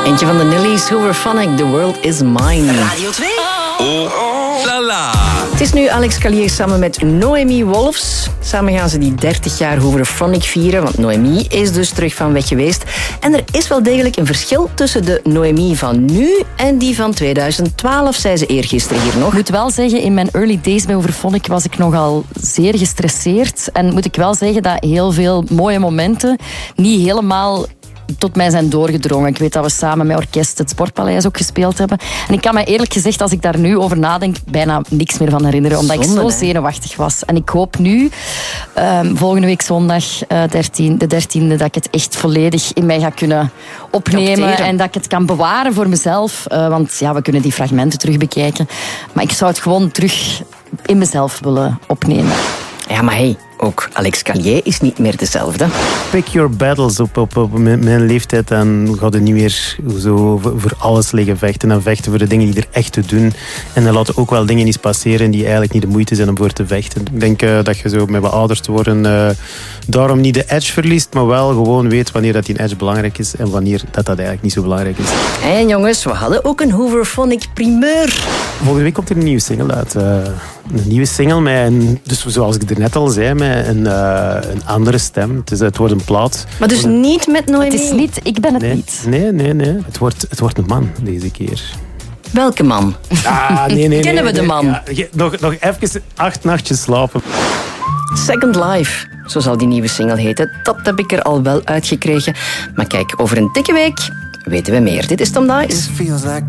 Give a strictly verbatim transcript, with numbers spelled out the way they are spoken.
Eentje van de Nillies, Hooverphonic, The World Is Mine. Radio twee. Oh, la la. Het is nu Alex Calier samen met Noémie Wolfs. Samen gaan ze die dertig jaar Hooverphonic vieren, want Noémie is dus terug van weg geweest. En er is wel degelijk een verschil tussen de Noémie van nu en die van tweeduizend twaalf, zei ze eergisteren hier nog. Ik moet wel zeggen, in mijn early days bij Hooverphonic was ik nogal zeer gestresseerd. En moet ik wel zeggen dat heel veel mooie momenten niet helemaal tot mij zijn doorgedrongen. Ik weet dat we samen met orkest het Sportpaleis ook gespeeld hebben. En ik kan me eerlijk gezegd, als ik daar nu over nadenk, bijna niks meer van herinneren. Omdat Zonde, ik zo hè? zenuwachtig was. En ik hoop nu, um, volgende week zondag, uh, dertien, de dertiende, dat ik het echt volledig in mij ga kunnen opnemen. Capteren. En dat ik het kan bewaren voor mezelf. Uh, want ja, we kunnen die fragmenten terug bekijken. Maar ik zou het gewoon terug in mezelf willen opnemen. Ja, maar hey, ook Alex Calier is niet meer dezelfde. Pick your battles. Op, op, op mijn mijn leeftijd dan gaat het niet meer zo voor, voor alles liggen vechten. En vechten voor de dingen die er echt te doen. En dan laten ook wel dingen eens passeren die eigenlijk niet de moeite zijn om voor te vechten. Ik denk uh, dat je zo met wat ouder te worden uh, daarom niet de edge verliest, maar wel gewoon weet wanneer dat die edge belangrijk is en wanneer dat, dat eigenlijk niet zo belangrijk is. En jongens, we hadden ook een Hooverphonic primeur. Volgende week komt er een nieuwe single uit. Uh, een nieuwe single met, een, dus zoals ik er net al zei, met een, uh, een andere stem. Het, is, het wordt een plaat. Maar dus niet met Noémie? Het is niet, ik ben het Nee, niet. nee, nee. nee. Het, wordt, het wordt een man deze keer. Welke man? Ah, nee, nee, Kennen nee, we de nee. man? Ja, ge- nog, nog even acht nachtjes slapen. Second Life, zo zal die nieuwe single heten. Dat heb ik er al wel uitgekregen. Maar kijk, over een dikke week weten we meer. Dit is Tom Dice.